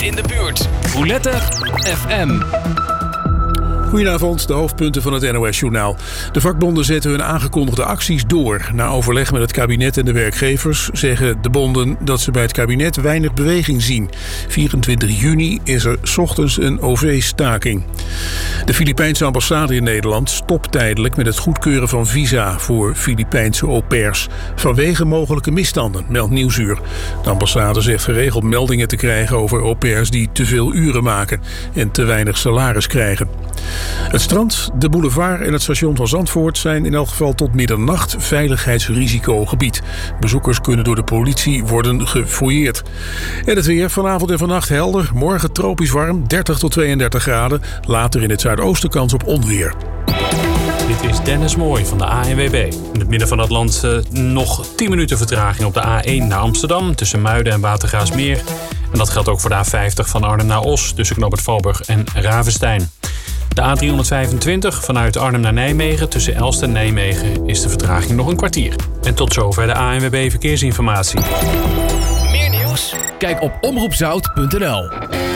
in de buurt. Roulette FM. Goedenavond, de hoofdpunten van het NOS-journaal. De vakbonden zetten hun aangekondigde acties door. Na overleg met het kabinet en de werkgevers zeggen de bonden dat ze bij het kabinet weinig beweging zien. 24 juni is er 's ochtends een OV-staking. De Filipijnse ambassade in Nederland stopt tijdelijk met het goedkeuren van visa voor Filipijnse au pairs. Vanwege mogelijke misstanden, meldt Nieuwsuur. De ambassade zegt geregeld meldingen te krijgen over au pairs die te veel uren maken en te weinig salaris krijgen. Het strand, de boulevard en het station van Zandvoort zijn in elk geval tot middernacht veiligheidsrisicogebied. Bezoekers kunnen door de politie worden gefouilleerd. En het weer vanavond en vannacht helder. Morgen tropisch warm, 30 tot 32 graden. Later in het zuidoosten kans op onweer. Dit is Dennis Mooij van de ANWB. In het midden van het land nog 10 minuten vertraging op de A1 naar Amsterdam tussen Muiden en Watergraafsmeer. En dat geldt ook voor de A50 van Arnhem naar Os tussen Knoop het Valburg en Ravenstein. De A325 vanuit Arnhem naar Nijmegen tussen Elst en Nijmegen is de vertraging nog een kwartier. En tot zover de ANWB Verkeersinformatie. Meer nieuws? Kijk op omroepzout.nl.